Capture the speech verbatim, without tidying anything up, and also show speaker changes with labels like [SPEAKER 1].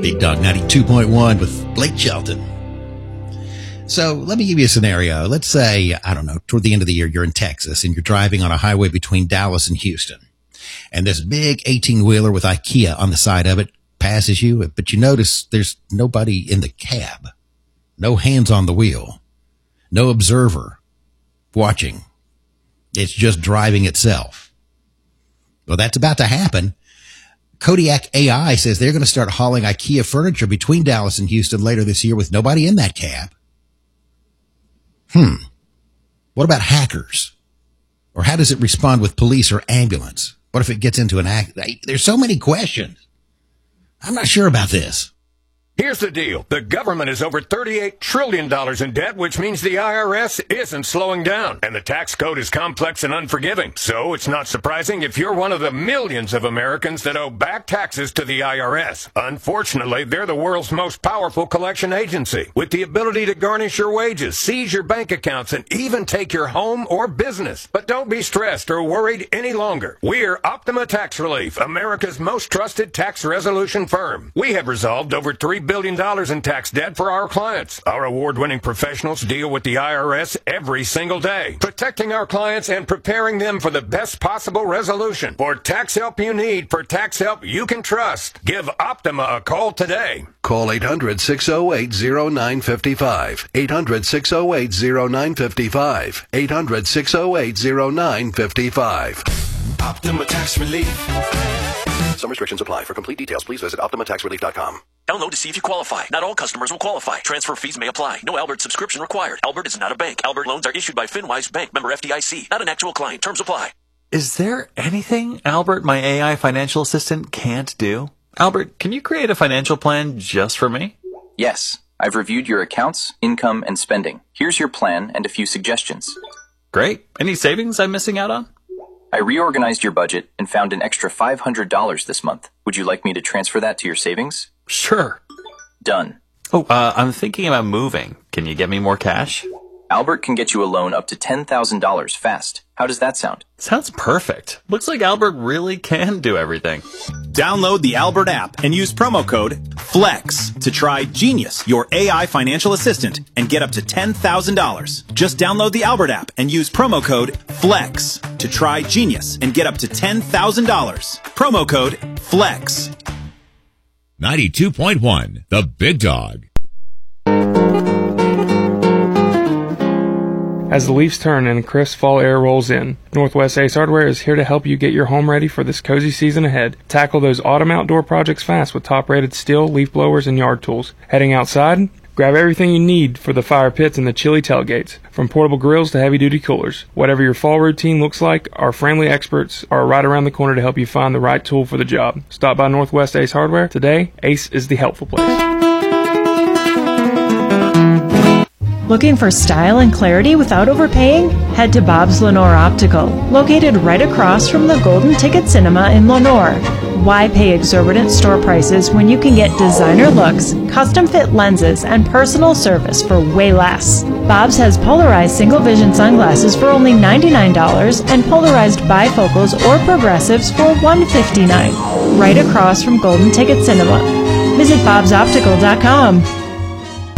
[SPEAKER 1] Big Dog ninety-two point one with Blake Shelton. So let me give you a scenario. Let's say, I don't know, toward the end of the year, you're in Texas and you're driving on a highway between Dallas and Houston. And this big eighteen-wheeler with IKEA on the side of it passes you, but you notice there's nobody in the cab. No hands on the wheel. No observer watching. It's just driving itself. Well, that's about to happen. Kodiak A I says they're going to start hauling IKEA furniture between Dallas and Houston later this year with nobody in that cab. Hmm. What about hackers? Or how does it respond with police or ambulance? What if it gets into an act? There's so many questions. I'm not sure about this.
[SPEAKER 2] Here's the deal. The government is over thirty-eight trillion dollars in debt, which means the I R S isn't slowing down. And the tax code is complex and unforgiving. So it's not surprising if you're one of the millions of Americans that owe back taxes to the I R S. Unfortunately, they're the world's most powerful collection agency, with the ability to garnish your wages, seize your bank accounts, and even take your home or business. But don't be stressed or worried any longer. We're Optima Tax Relief, America's most trusted tax resolution firm. We have resolved over three billion dollars in tax debt for our clients. Our award-winning professionals deal with the I R S every single day, protecting our clients and preparing them for the best possible resolution. For tax help you need, for tax help you can trust, give Optima a call today.
[SPEAKER 3] Call eight hundred, six oh eight, oh nine five five. eight hundred, six oh eight, oh nine five five. eight hundred, six oh eight, oh nine five five.
[SPEAKER 4] Optima Tax Relief.
[SPEAKER 3] Some restrictions apply. For complete details, please visit optima tax relief dot com.
[SPEAKER 5] Download to see if you qualify. Not all customers will qualify. Transfer fees may apply. No Albert subscription required. Albert is not a bank. Albert loans are issued by FinWise Bank, member F D I C. Not an actual client. Terms apply.
[SPEAKER 6] Is there anything Albert, my A I financial assistant, can't do? Albert, can you create a financial plan just for me?
[SPEAKER 7] Yes. I've reviewed your accounts, income, and spending. Here's your plan and a few suggestions.
[SPEAKER 6] Great. Any savings I'm missing out on?
[SPEAKER 7] I reorganized your budget and found an extra five hundred dollars this month. Would you like me to transfer that to your savings?
[SPEAKER 6] Sure.
[SPEAKER 7] Done.
[SPEAKER 6] Oh, uh, I'm thinking about moving. Can you get me more cash?
[SPEAKER 7] Albert can get you a loan up to ten thousand dollars fast. How does that sound?
[SPEAKER 6] Sounds perfect. Looks like Albert really can do everything.
[SPEAKER 8] Download the Albert app and use promo code FLEX to try Genius, your A I financial assistant, and get up to ten thousand dollars. Just download the Albert app and use promo code FLEX to try Genius and get up to ten thousand dollars. Promo code FLEX.
[SPEAKER 9] ninety-two point one, The Big Dog.
[SPEAKER 10] As the leaves turn and crisp fall air rolls in, Northwest Ace Hardware is here to help you get your home ready for this cozy season ahead. Tackle those autumn outdoor projects fast with top-rated steel, leaf blowers, and yard tools. Heading outside? Grab everything you need for the fire pits and the chilly tailgates, from portable grills to heavy-duty coolers. Whatever your fall routine looks like, our friendly experts are right around the corner to help you find the right tool for the job. Stop by Northwest Ace Hardware today. Ace is the helpful place.
[SPEAKER 11] Looking for style and clarity without overpaying? Head to Bob's Lenore Optical, located right across from the Golden Ticket Cinema in Lenore. Why pay exorbitant store prices when you can get designer looks, custom fit lenses, and personal service for way less? Bob's has polarized single vision sunglasses for only ninety-nine dollars and polarized bifocals or progressives for one hundred fifty-nine dollars, right across from Golden Ticket Cinema. Visit bobs optical dot com.